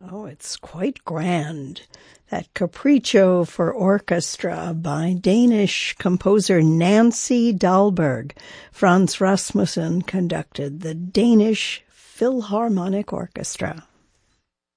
Oh, it's quite grand. That Capriccio for orchestra by Danish composer Nancy Dahlberg. Frans Rasmussen conducted the Danish Philharmonic Orchestra.